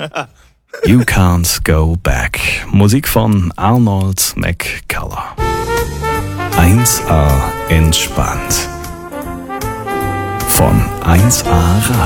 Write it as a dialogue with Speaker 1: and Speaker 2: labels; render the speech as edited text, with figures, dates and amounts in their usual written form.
Speaker 1: You Can't Go Back. Musik von Arnold McCullough. 1A entspannt. Von 1A Radio.